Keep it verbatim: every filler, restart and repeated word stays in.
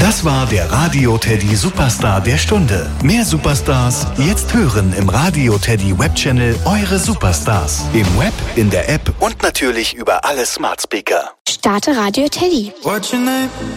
Das war der Radio Teddy Superstar der Stunde. Mehr Superstars jetzt hören im Radio Teddy Webchannel Eure Superstars. Im Web, in der App und natürlich über alle Smart Speaker. Starte Radio Teddy. What's your name?